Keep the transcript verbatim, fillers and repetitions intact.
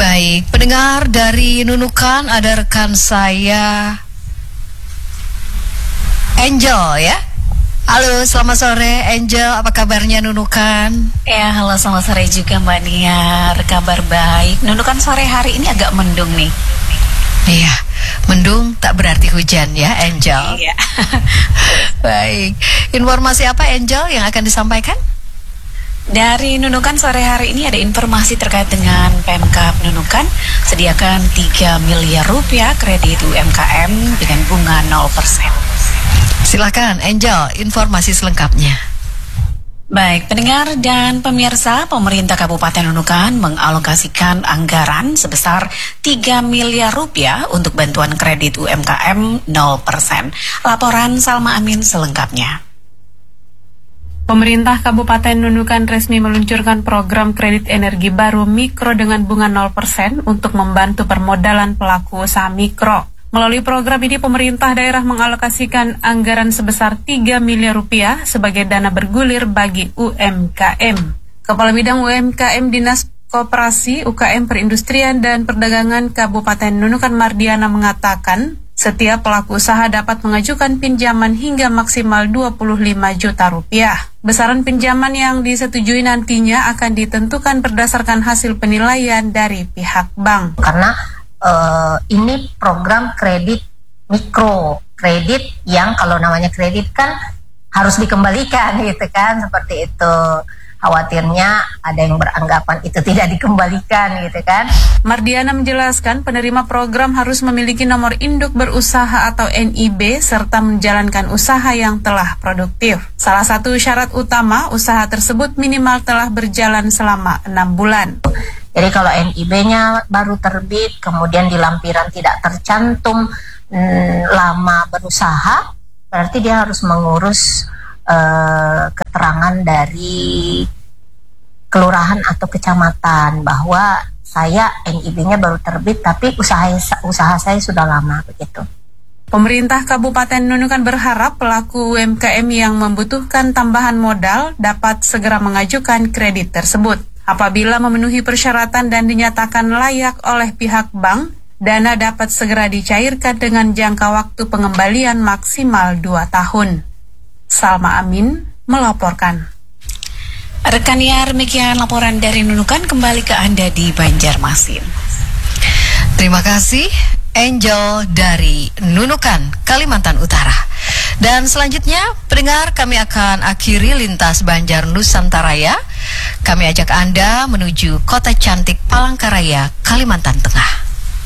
Baik, pendengar dari Nunukan, ada rekan saya Angel ya. Halo, selamat sore Angel, apa kabarnya Nunukan? Ya, halo, selamat sore juga Mbak Niar, kabar baik. Nunukan sore hari ini agak mendung nih. Iya, mendung tak berarti hujan ya Angel. Iya. Baik, informasi apa Angel yang akan disampaikan? Dari Nunukan sore hari ini ada informasi terkait dengan Pemkab Nunukan sediakan tiga miliar rupiah kredit U M K M dengan bunga nol persen. Silakan Angel, informasi selengkapnya. Baik, pendengar dan pemirsa, pemerintah Kabupaten Nunukan mengalokasikan anggaran sebesar tiga miliar rupiah untuk bantuan kredit U M K M nol persen. Laporan Salma Amin selengkapnya. Pemerintah Kabupaten Nunukan resmi meluncurkan program kredit energi baru mikro dengan bunga nol persen untuk membantu permodalan pelaku usaha mikro. Melalui program ini, pemerintah daerah mengalokasikan anggaran sebesar tiga miliar rupiah sebagai dana bergulir bagi U M K M. Kepala Bidang U M K M Dinas Koperasi, U K M Perindustrian dan Perdagangan Kabupaten Nunukan Mardiana mengatakan, setiap pelaku usaha dapat mengajukan pinjaman hingga maksimal dua puluh lima juta rupiah. Besaran pinjaman yang disetujui nantinya akan ditentukan berdasarkan hasil penilaian dari pihak bank. Karena uh, ini program kredit mikro, kredit yang kalau namanya kredit kan harus dikembalikan gitu kan, seperti itu. Khawatirnya ada yang beranggapan itu tidak dikembalikan gitu kan. Mardiana menjelaskan penerima program harus memiliki nomor induk berusaha atau N I B serta menjalankan usaha yang telah produktif. Salah satu syarat utama usaha tersebut minimal telah berjalan selama enam bulan. Jadi kalau N I B-nya baru terbit, kemudian di lampiran tidak tercantum hmm, lama berusaha, berarti dia harus mengurus Uh, keterangan dari kelurahan atau kecamatan bahwa saya N I B-nya baru terbit tapi usaha usaha saya sudah lama begitu. Pemerintah Kabupaten Nunukan berharap pelaku U M K M yang membutuhkan tambahan modal dapat segera mengajukan kredit tersebut. Apabila memenuhi persyaratan dan dinyatakan layak oleh pihak bank, dana dapat segera dicairkan dengan jangka waktu pengembalian maksimal dua tahun. Salma Amin melaporkan. Rekan Niar, demikian laporan dari Nunukan, kembali ke Anda di Banjarmasin. Terima kasih Angel dari Nunukan, Kalimantan Utara. Dan selanjutnya, pendengar, kami akan akhiri lintas Banjar Nusantaraya. Kami ajak Anda menuju kota cantik Palangkaraya, Kalimantan Tengah.